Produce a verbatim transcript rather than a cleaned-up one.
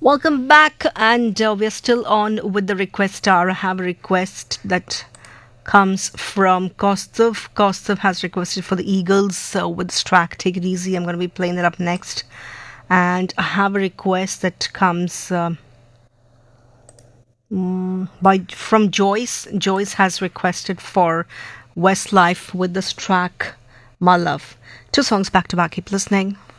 Welcome back, and uh, we're still on with the request hour. I have a request that comes from Kostov. Kostov has requested for the Eagles so with this track, Take It Easy. I'm going to be playing that up next. And I have a request that comes um, mm, by from Joyce. Joyce has requested for Westlife with this track, My Love. Two songs back to back. Keep listening.